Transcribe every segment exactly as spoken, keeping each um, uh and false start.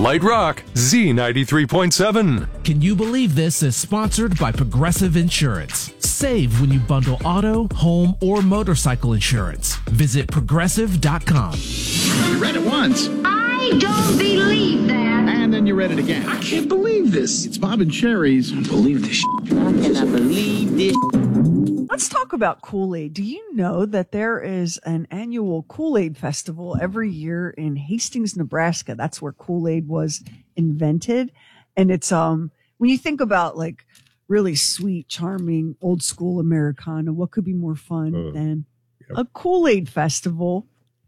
Light Rock, Z ninety-three point seven. Can you believe this is sponsored by Progressive Insurance? Save when you bundle auto, home, or motorcycle insurance. Visit progressive dot com. You read it once. I don't believe that. And then you read it again. I can't believe this. It's Bob and Sherry's. I don't believe this. I cannot believe this. Let's talk about Kool-Aid. Do you know that there is an annual Kool-Aid festival every year in Hastings, Nebraska? That's where Kool-Aid was invented. And it's, um, when you think about like really sweet, charming, old school Americana, what could be more fun uh, than yep. a Kool-Aid festival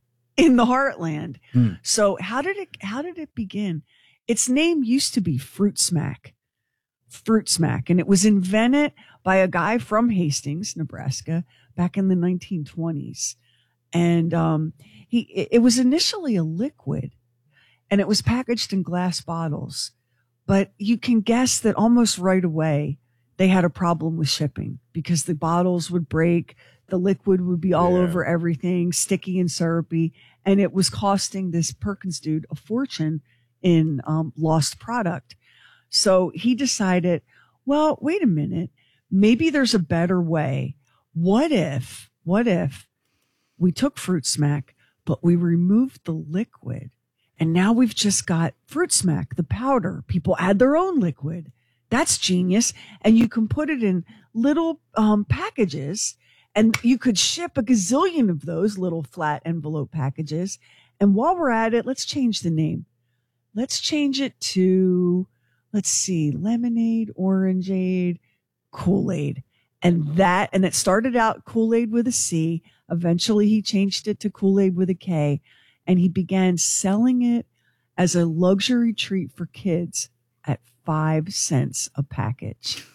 in the heartland? Hmm. So how did it, how did it begin? Its name used to be Fruit Smack. Fruit Smack. And it was invented by a guy from Hastings, Nebraska, back in the nineteen twenties. And um, he it was initially a liquid, and it was packaged in glass bottles. But you can guess that almost right away, they had a problem with shipping because the bottles would break, the liquid would be all yeah. over everything, sticky and syrupy, and it was costing this Perkins dude a fortune in um, lost product. So he decided, well, wait a minute. Maybe there's a better way. What if, what if we took Fruit Smack, but we removed the liquid, and now we've just got Fruit Smack, the powder. People add their own liquid. That's genius. And you can put it in little um, packages, and you could ship a gazillion of those little flat envelope packages. And while we're at it, let's change the name. Let's change it to, let's see, lemonade, orangeade, Kool-Aid. And that, and it started out Kool-Aid with a C. Eventually he changed it to Kool-Aid with a K, and he began selling it as a luxury treat for kids at five cents a package.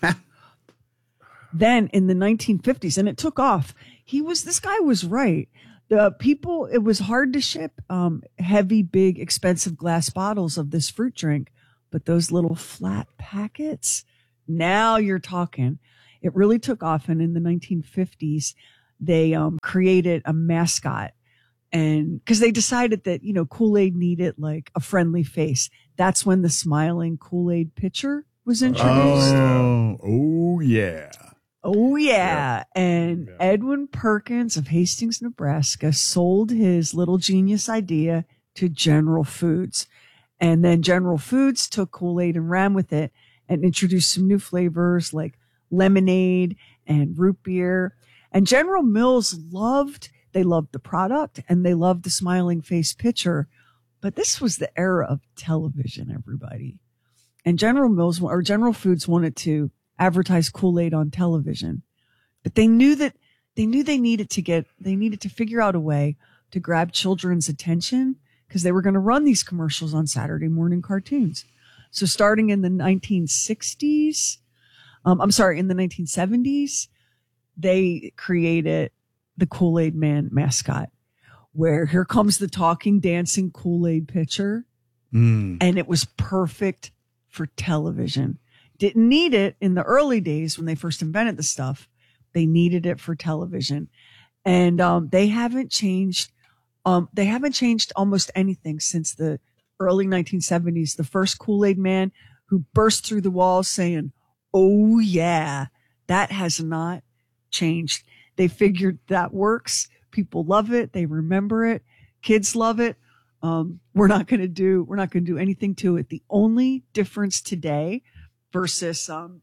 Then in the nineteen fifties, and it took off. He was, this guy was right. The people, it was hard to ship um, heavy, big, expensive glass bottles of this fruit drink, but those little flat packets, now you're talking. It really took off. And in the nineteen fifties, they um, created a mascot. And because they decided that, you know, Kool-Aid needed like a friendly face. That's when the smiling Kool-Aid pitcher was introduced. Oh, oh yeah. Oh, yeah. yeah. And yeah. Edwin Perkins of Hastings, Nebraska sold his little genius idea to General Foods. And then General Foods took Kool-Aid and ran with it and introduced some new flavors like lemonade and root beer. And General Mills loved, they loved the product and they loved the smiling face pitcher. But this was the era of television, everybody. And General Mills or General Foods wanted to advertise Kool-Aid on television, but they knew that they knew they needed to get, they needed to figure out a way to grab children's attention because they were going to run these commercials on Saturday morning cartoons. So starting in the nineteen sixties, um, I'm sorry, in the nineteen seventies, they created the Kool-Aid Man mascot, where here comes the talking, dancing Kool-Aid pitcher. Mm. And it was perfect for television. Didn't need it in the early days when they first invented the stuff. They needed it for television. And um, they haven't changed. Um, they haven't changed almost anything since the early nineteen seventies. The first Kool-Aid Man who burst through the walls saying, "Oh, yeah," that has not changed. They figured that works. People love it. They remember it. Kids love it. Um, we're not going to do, we're not going to do anything to it. The only difference today versus um,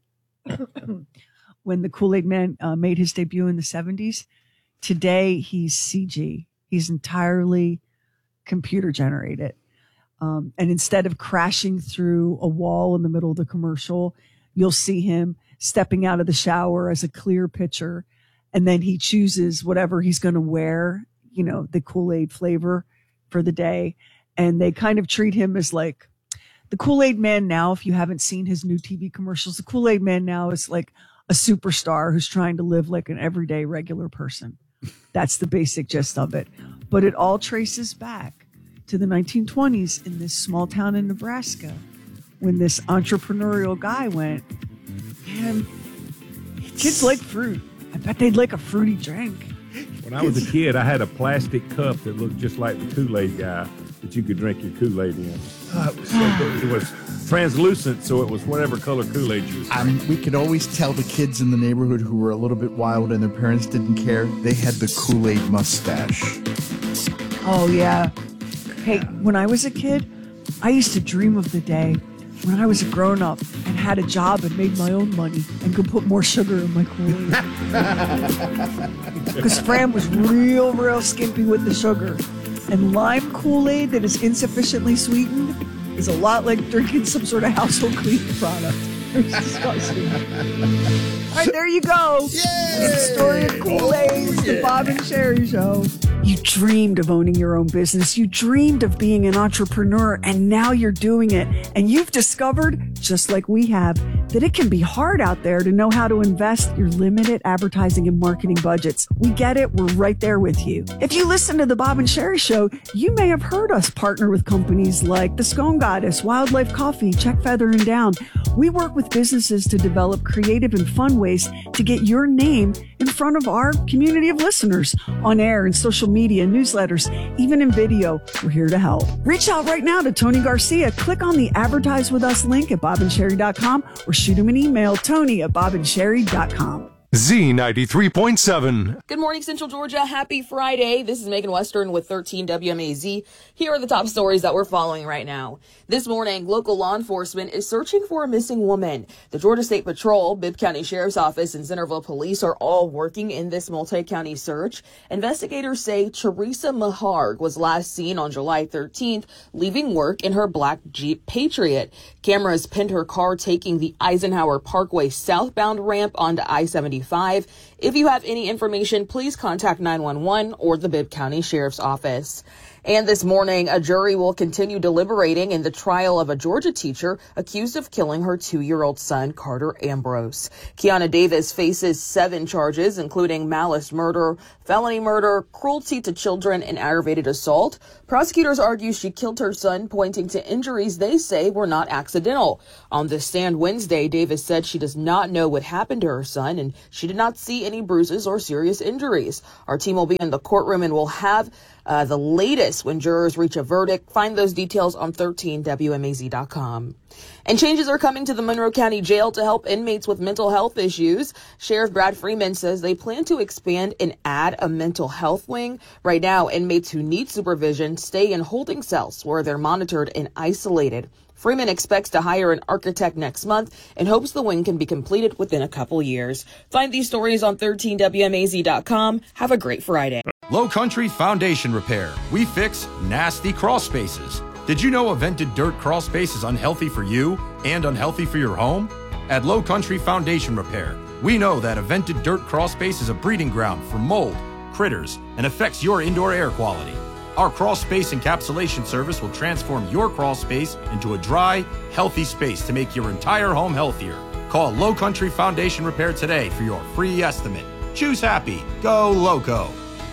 when the Kool-Aid Man uh, made his debut in the seventies. Today, he's C G. He's entirely computer generated. Um, and instead of crashing through a wall in the middle of the commercial, you'll see him stepping out of the shower as a clear pitcher. And then he chooses whatever he's going to wear, you know, the Kool-Aid flavor for the day. And they kind of treat him as like, the Kool-Aid Man now, if you haven't seen his new T V commercials, the Kool-Aid Man now is like a superstar who's trying to live like an everyday regular person. That's the basic gist of it. But it all traces back to the nineteen twenties in this small town in Nebraska when this entrepreneurial guy went, man, kids like fruit. I bet they'd like a fruity drink. When I was a kid, I had a plastic cup that looked just like the Kool-Aid guy that you could drink your Kool-Aid in. Oh, it was so It was translucent, so it was whatever color Kool-Aid juice. Um, we could always tell the kids in the neighborhood who were a little bit wild and their parents didn't care. They had the Kool-Aid mustache. Oh, yeah. Hey, when I was a kid, I used to dream of the day when I was a grown-up and had a job and made my own money and could put more sugar in my Kool-Aid. Because Fran was real, real skimpy with the sugar. And lime Kool-Aid that is insufficiently sweetened is a lot like drinking some sort of household cleaning product. It's disgusting. All right, there you go. Yay! The story of Kool-Aid, oh, yeah. The Bob and Sherry Show. You dreamed of owning your own business. You dreamed of being an entrepreneur, and now you're doing it. And you've discovered, just like we have, that it can be hard out there to know how to invest your limited advertising and marketing budgets. We get it. We're right there with you. If you listen to the Bob and Sherry Show, you may have heard us partner with companies like the Scone Goddess, Wildlife Coffee, Check Feather and Down. We work with businesses to develop creative and fun ways to get your name in front of our community of listeners on air and social media, newsletters, even in video. We're here to help. Reach out right now to Tony Garcia. Click on the Advertise With Us link at bob and sherry dot com or shoot him an email, Tony at bob and sherry dot com. Z ninety-three point seven. Good morning, Central Georgia. Happy Friday. This is Megan Western with thirteen W M A Z. Here are the top stories that we're following right now. This morning, local law enforcement is searching for a missing woman. The Georgia State Patrol, Bibb County Sheriff's Office, and Centerville Police are all working in this multi-county search. Investigators say Teresa Maharg was last seen on July thirteenth, leaving work in her black Jeep Patriot. Cameras pinned her car taking the Eisenhower Parkway southbound ramp onto I seventy-five. If you have any information, please contact nine one one or the Bibb County Sheriff's Office. And this morning, a jury will continue deliberating in the trial of a Georgia teacher accused of killing her two-year-old son, Carter Ambrose. Kiana Davis faces seven charges, including malice murder, felony murder, cruelty to children, and aggravated assault. Prosecutors argue she killed her son, pointing to injuries they say were not accidental. On the stand Wednesday, Davis said she does not know what happened to her son, and she did not see any bruises or serious injuries. Our team will be in the courtroom and will have Uh, the latest when jurors reach a verdict. Find those details on thirteen W M A Z dot com. And changes are coming to the Monroe County Jail to help inmates with mental health issues. Sheriff Brad Freeman says they plan to expand and add a mental health wing. Right now, inmates who need supervision stay in holding cells where they're monitored and isolated. Freeman expects to hire an architect next month and hopes the wing can be completed within a couple years. Find these stories on thirteen W M A Z dot com. Have a great Friday. Low Country Foundation Repair. We fix nasty crawl spaces. Did you know a vented dirt crawl space is unhealthy for you and unhealthy for your home? At Low Country Foundation Repair, we know that a vented dirt crawl space is a breeding ground for mold, critters, and affects your indoor air quality. Our crawl space encapsulation service will transform your crawl space into a dry, healthy space to make your entire home healthier. Call Low Country Foundation Repair today for your free estimate. Choose happy. Go Loco.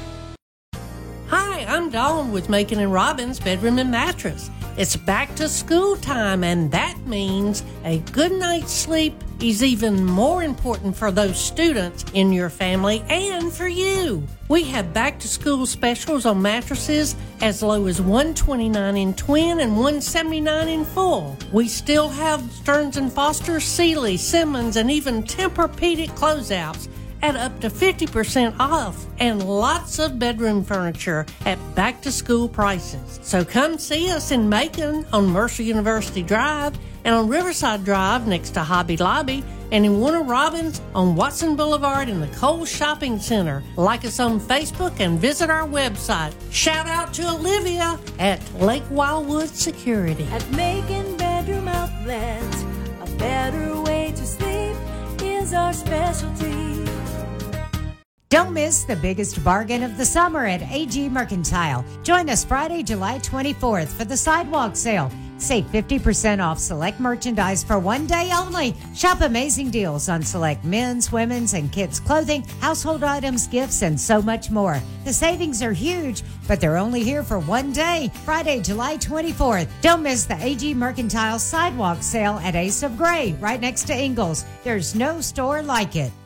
Hi, I'm Dawn with Macon and Robbins Bedroom and Mattress. It's back to school time, and that means a good night's sleep is even more important for those students in your family and for you. We have back to school specials on mattresses as low as one hundred twenty-nine dollars in twin and one hundred seventy-nine dollars in full. We still have Stearns and Foster, Sealy, Simmons, and even Tempur-Pedic closeouts at up to fifty percent off, and lots of bedroom furniture at back-to-school prices. So come see us in Macon on Mercer University Drive and on Riverside Drive next to Hobby Lobby, and in Warner Robins on Watson Boulevard in the Kohl's Shopping Center. Like us on Facebook and visit our website. Shout out to Olivia at Lake Wildwood Security. At Macon Bedroom Outlet, a better way to sleep is our specialty. Don't miss the biggest bargain of the summer at A G Mercantile. Join us Friday, July twenty-fourth for the sidewalk sale. Save fifty percent off select merchandise for one day only. Shop amazing deals on select men's, women's, and kids' clothing, household items, gifts, and so much more. The savings are huge, but they're only here for one day, Friday, July twenty-fourth. Don't miss the A G Mercantile sidewalk sale at Ace of Gray, right next to Ingles. There's no store like it.